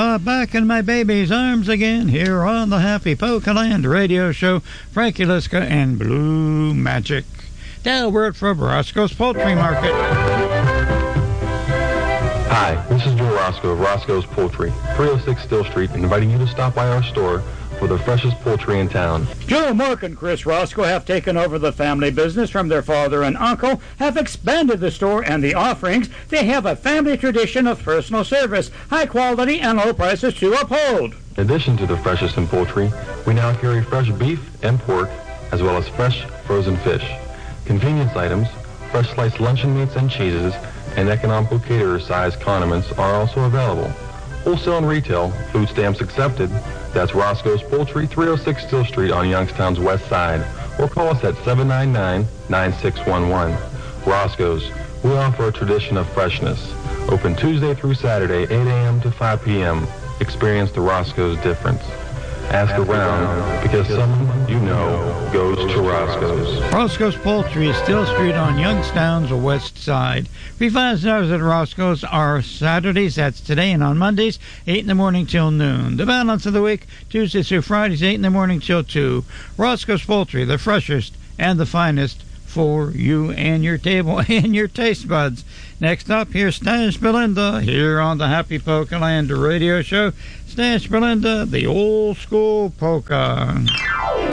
back in my baby's arms again here on the Happy Polkaland radio show. Frankie Liska and Blue Magic. Dale Word from Roscoe's Poultry Market. Hi, this is Joe Roscoe of Roscoe's Poultry, 306 Still Street, inviting you to stop by our store for the freshest poultry in town. Joe, Mark, and Chris Roscoe have taken over the family business from their father and uncle, have expanded the store and the offerings. They have a family tradition of personal service, high quality, and low prices to uphold. In addition to the freshest in poultry, we now carry fresh beef and pork, as well as fresh frozen fish. Convenience items, fresh sliced luncheon meats and cheeses, and economical caterer-sized condiments are also available. Wholesale and retail, food stamps accepted. That's Roscoe's Poultry, 306 Still Street on Youngstown's west side. Or call us at 799-9611. Roscoe's, we offer a tradition of freshness. Open Tuesday through Saturday, 8 a.m. to 5 p.m. Experience the Roscoe's difference. Ask around, because someone you know goes to Roscoe's. Roscoe's Poultry is Still Street on Youngstown's west side. Revised hours at Roscoe's are Saturdays, that's today, and on Mondays, 8 in the morning till noon. The balance of the week, Tuesdays through Fridays, 8 in the morning till 2. Roscoe's Poultry, the freshest and the finest for you and your table and your taste buds. Next up, here's Stash Belinda here on the Happy Polkaland radio show. Stash Belinda, the old school polka.